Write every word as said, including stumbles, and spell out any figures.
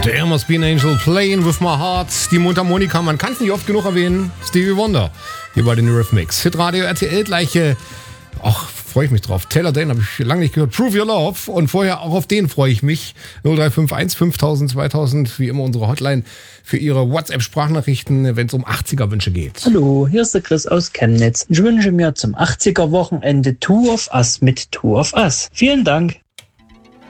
There Must Be an Angel Playing With My Heart. Die Mundharmonika, man kann es nicht oft genug erwähnen. Stevie Wonder hier bei den Eurythmics. Hitradio R T L, gleiche. Ach, freue ich mich drauf. Taylor Dane habe ich lange nicht gehört. Prove Your Love. Und vorher auch auf den freue ich mich. null drei fünf eins fünftausend zweitausend, wie immer unsere Hotline für Ihre WhatsApp-Sprachnachrichten, wenn es um achtziger-Wünsche geht. Hallo, hier ist der Chris aus Chemnitz. Ich wünsche mir zum achtziger-Wochenende Two of Us mit Two of Us. Vielen Dank.